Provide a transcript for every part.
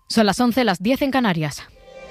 Son las 11, las 10 en Canarias.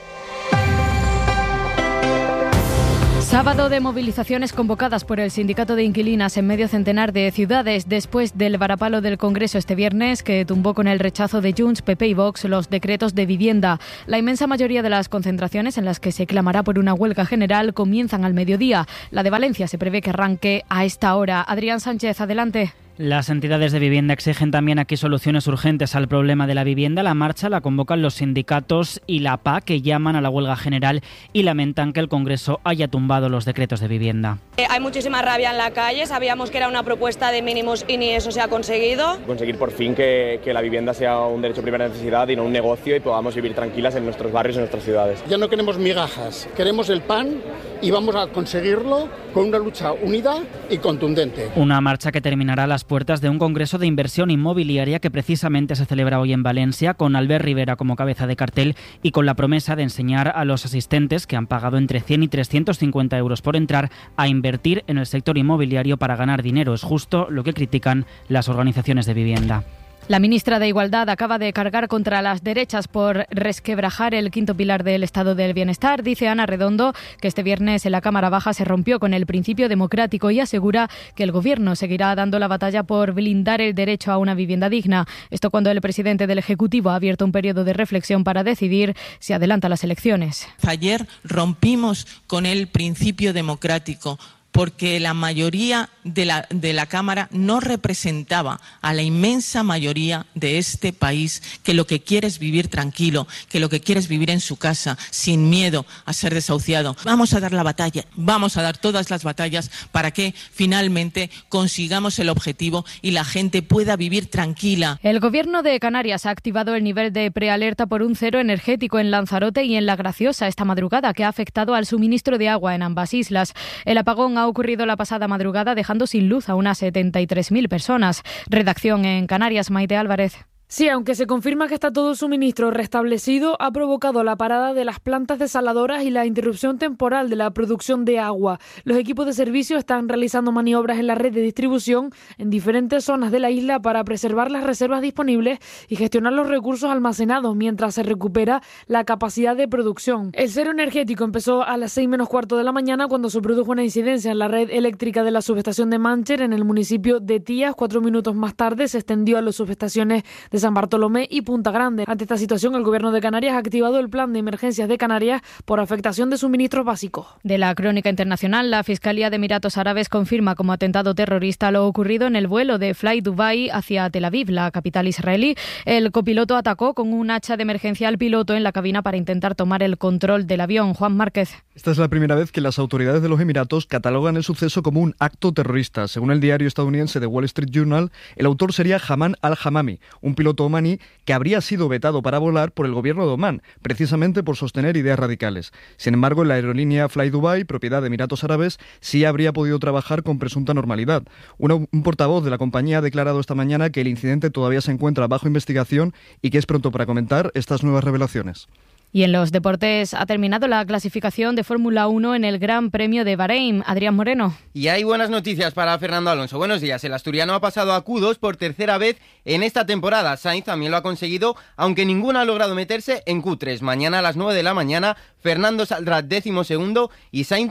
Sábado de movilizaciones convocadas por el Sindicato de Inquilinas en medio centenar de ciudades después del varapalo del Congreso este viernes que tumbó con el rechazo de Junts, PP y Vox los decretos de vivienda. La inmensa mayoría de las concentraciones en las que se clamará por una huelga general comienzan al mediodía. La de Valencia se prevé que arranque a esta hora. Adrián Sánchez, adelante. Las entidades de vivienda exigen también aquí soluciones urgentes al problema de la vivienda. La marcha la convocan los sindicatos y la PA, que llaman a la huelga general y lamentan que el Congreso haya tumbado los decretos de vivienda. Hay muchísima rabia en la calle, sabíamos que era una propuesta de mínimos y ni eso se ha conseguido. Conseguir por fin que la vivienda sea un derecho de primera necesidad y no un negocio y podamos vivir tranquilas en nuestros barrios y en nuestras ciudades. Ya no queremos migajas, queremos el pan y vamos a conseguirlo con una lucha unida y contundente. Una marcha que terminará a las puertas de un congreso de inversión inmobiliaria que precisamente se celebra hoy en Valencia, con Albert Rivera como cabeza de cartel y con la promesa de enseñar a los asistentes, que han pagado entre 100 y 350 euros por entrar, a invertir en el sector inmobiliario para ganar dinero. Es justo lo que critican las organizaciones de vivienda. La ministra de Igualdad acaba de cargar contra las derechas por resquebrajar el quinto pilar del Estado del Bienestar. Dice Ana Redondo que este viernes en la Cámara Baja se rompió con el principio democrático y asegura que el Gobierno seguirá dando la batalla por blindar el derecho a una vivienda digna. Esto cuando el presidente del Ejecutivo ha abierto un periodo de reflexión para decidir si adelanta las elecciones. Ayer rompimos con el principio democrático, porque la mayoría de la Cámara no representaba a la inmensa mayoría de este país, que lo que quiere es vivir tranquilo, que lo que quiere es vivir en su casa, sin miedo a ser desahuciado. Vamos a dar la batalla, vamos a dar todas las batallas para que finalmente consigamos el objetivo y la gente pueda vivir tranquila. El Gobierno de Canarias ha activado el nivel de prealerta por un cero energético en Lanzarote y en La Graciosa esta madrugada, que ha afectado al suministro de agua en ambas islas. El apagón ha ocurrido la pasada madrugada, dejando sin luz a unas 73.000 personas. Redacción en Canarias, Maite Álvarez. Sí, aunque se confirma que está todo el suministro restablecido, ha provocado la parada de las plantas desaladoras y la interrupción temporal de la producción de agua. Los equipos de servicio están realizando maniobras en la red de distribución en diferentes zonas de la isla para preservar las reservas disponibles y gestionar los recursos almacenados mientras se recupera la capacidad de producción. El cero energético empezó a las 6:15 de la mañana cuando se produjo una incidencia en la red eléctrica de la subestación de Mancher en el municipio de Tías. 4 minutos más tarde se extendió a las subestaciones de San Bartolomé y Punta Grande. Ante esta situación, el Gobierno de Canarias ha activado el plan de emergencias de Canarias por afectación de suministros básicos. De la crónica internacional, la Fiscalía de Emiratos Árabes confirma como atentado terrorista lo ocurrido en el vuelo de Fly Dubai hacia Tel Aviv, la capital israelí. El copiloto atacó con un hacha de emergencia al piloto en la cabina para intentar tomar el control del avión. Juan Márquez. Esta es la primera vez que las autoridades de los Emiratos catalogan el suceso como un acto terrorista. Según el diario estadounidense The Wall Street Journal, el autor sería Haman al-Hamami, un piloto omaní que habría sido vetado para volar por el gobierno de Omán, precisamente por sostener ideas radicales. Sin embargo, en la aerolínea Fly Dubai, propiedad de Emiratos Árabes, sí habría podido trabajar con presunta normalidad. Un portavoz de la compañía ha declarado esta mañana que el incidente todavía se encuentra bajo investigación y que es pronto para comentar estas nuevas revelaciones. Y en los deportes ha terminado la clasificación de Fórmula 1 en el Gran Premio de Bahrein. Adrián Moreno. Y hay buenas noticias para Fernando Alonso. Buenos días. El asturiano ha pasado a Q2 por tercera vez en esta temporada. Sainz también lo ha conseguido, aunque ninguno ha logrado meterse en Q3. Mañana a las 9 de la mañana, Fernando saldrá 12º y Sainz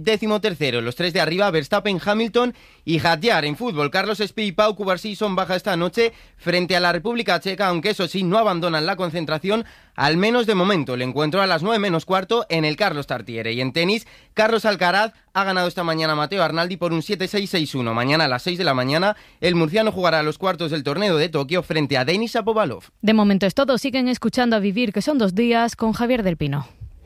13º. Los tres de arriba, Verstappen, Hamilton y Hadjar. En fútbol, Carlos Espí y Pau Cubarsí son baja esta noche frente a la República Checa, aunque eso sí, no abandonan la concentración, al menos de momento. El encuentro a las 9:15 en el Carlos Tartiere. Y en tenis, Carlos Alcaraz ha ganado esta mañana a Matteo Arnaldi por un 7-6, 6-1. Mañana a las 6 de la mañana, el murciano jugará los cuartos del torneo de Tokio frente a Denis Shapovalov. De momento es todo. Siguen escuchando A Vivir, que son 2 días, con Javier del Pino.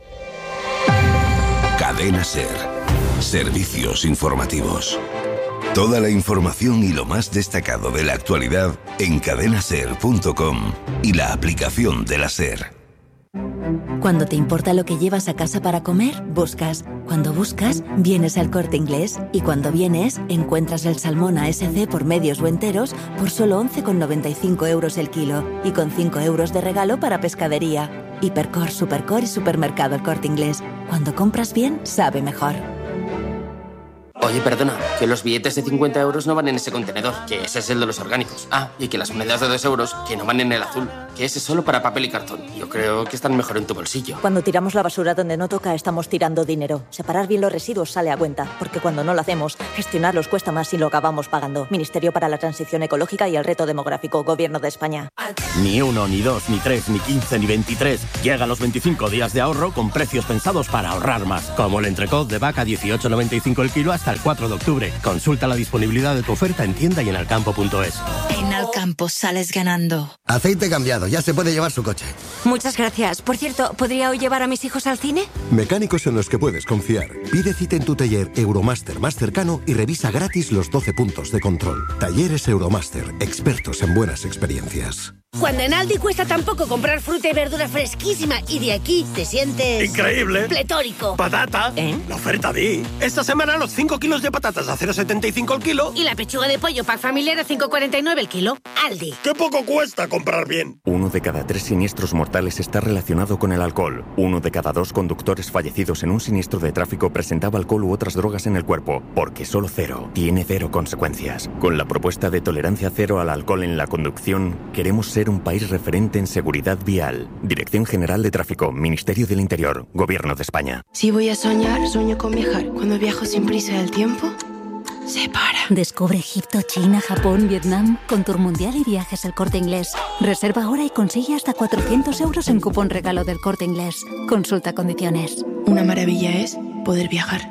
Cadena SER. Servicios informativos. Toda la información y lo más destacado de la actualidad en cadenaser.com y la aplicación de la SER. Cuando te importa lo que llevas a casa para comer, buscas. Cuando buscas, vienes al Corte Inglés. Y cuando vienes, encuentras el salmón ASC por medios o enteros por solo 11,95 euros el kilo. Y con 5 euros de regalo para pescadería. Hipercor, Supercor y Supermercado El Corte Inglés. Cuando compras bien, sabe mejor. Oye, perdona, que los billetes de 50 euros no van en ese contenedor, que ese es el de los orgánicos. Ah, y que las monedas de 2 euros, que no van en el azul. que ese es solo para papel y cartón. Yo creo que están mejor en tu bolsillo. Cuando tiramos la basura donde no toca, estamos tirando dinero. Separar bien los residuos sale a cuenta, porque cuando no lo hacemos, gestionarlos cuesta más y lo acabamos pagando. Ministerio para la Transición Ecológica y el Reto Demográfico, Gobierno de España. Ni 1, ni 2, ni 3, ni 15, ni 23. Llegan los 25 días de ahorro con precios pensados para ahorrar más. Como el entrecot de vaca 18,95 el kilo hasta el 4 de octubre. Consulta la disponibilidad de tu oferta en tienda y en alcampo.es. En Alcampo sales ganando. Aceite cambiado, ya se puede llevar su coche. Muchas gracias. Por cierto, ¿podría hoy llevar a mis hijos al cine? Mecánicos en los que puedes confiar. Pide cita en tu taller Euromaster más cercano y revisa gratis los 12 puntos de control. Talleres Euromaster, expertos en buenas experiencias. Cuando en Aldi cuesta tan poco comprar fruta y verdura fresquísima y de aquí te sientes... ¡increíble! ¡Pletórico! ¡Patata! La oferta di. Esta semana los 5 kilos de patatas a 0,75 el kilo. Y la pechuga de pollo pack familiar a 5,49 el kilo. Aldi. ¡Qué poco cuesta comprar bien! 1 de cada 3 siniestros mortales está relacionado con el alcohol. 1 de cada 2 conductores fallecidos en un siniestro de tráfico presentaba alcohol u otras drogas en el cuerpo. Porque solo cero tiene cero consecuencias. Con la propuesta de tolerancia cero al alcohol en la conducción, queremos ser un país referente en seguridad vial. Dirección General de Tráfico, Ministerio del Interior, Gobierno de España. Si voy a soñar, sueño con viajar. Cuando viajo sin prisa del tiempo, se para. Descubre Egipto, China, Japón, Vietnam con Tour Mundial y Viajes El Corte Inglés. Reserva ahora y consigue hasta 400 euros en cupón regalo del Corte Inglés. Consulta condiciones. Una maravilla es poder viajar.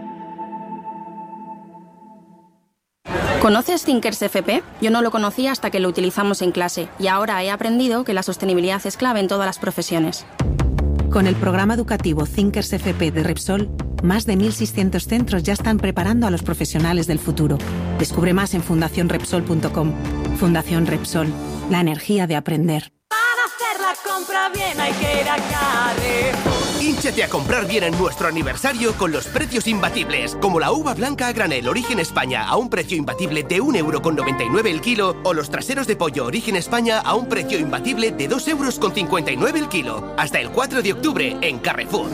¿Conoces Thinkers FP? Yo no lo conocía hasta que lo utilizamos en clase y ahora he aprendido que la sostenibilidad es clave en todas las profesiones. Con el programa educativo Thinkers FP de Repsol, más de 1.600 centros ya están preparando a los profesionales del futuro. Descubre más en fundacionrepsol.com. Fundación Repsol, la energía de aprender. Para hacer la compra bien hay que ir a Carrefour. Hínchate a comprar bien en nuestro aniversario con los precios imbatibles, como la uva blanca a granel Origen España a un precio imbatible de 1,99 € el kilo, o los traseros de pollo Origen España a un precio imbatible de 2,59 € el kilo. Hasta el 4 de octubre en Carrefour.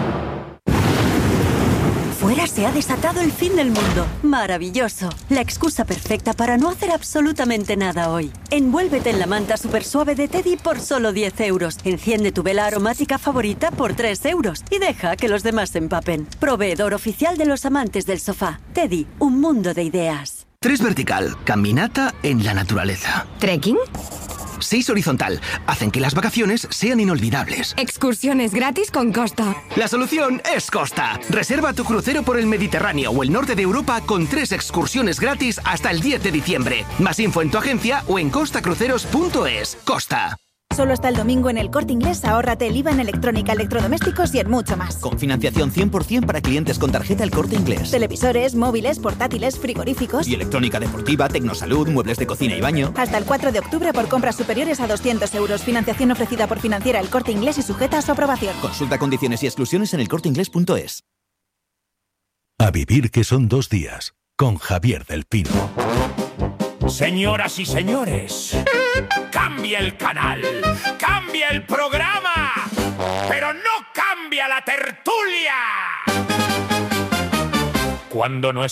Fuera se ha desatado el fin del mundo. Maravilloso. La excusa perfecta para no hacer absolutamente nada hoy. Envuélvete en la manta super suave de Teddy por solo 10 euros. Enciende tu vela aromática favorita por 3 euros. Y deja que los demás se empapen. Proveedor oficial de los amantes del sofá. Teddy, un mundo de ideas. 3 vertical. Caminata en la naturaleza. ¿Trekking? 6 horizontal. Hacen que las vacaciones sean inolvidables. Excursiones gratis con Costa. La solución es Costa. Reserva tu crucero por el Mediterráneo o el norte de Europa con 3 excursiones gratis hasta el 10 de diciembre. Más info en tu agencia o en costacruceros.es. Costa. Solo hasta el domingo en El Corte Inglés ahórrate el IVA en electrónica, electrodomésticos y en mucho más. Con financiación 100% para clientes con tarjeta El Corte Inglés. Televisores, móviles, portátiles, frigoríficos. Y electrónica deportiva, tecnosalud, muebles de cocina y baño. Hasta el 4 de octubre por compras superiores a 200 euros. Financiación ofrecida por Financiera El Corte Inglés y sujeta a su aprobación. Consulta condiciones y exclusiones en elcorteinglés.es. A vivir que son 2 días. Con Javier del Pino. Señoras y señores, cambia el canal, cambia el programa, pero no cambia la tertulia. Cuando no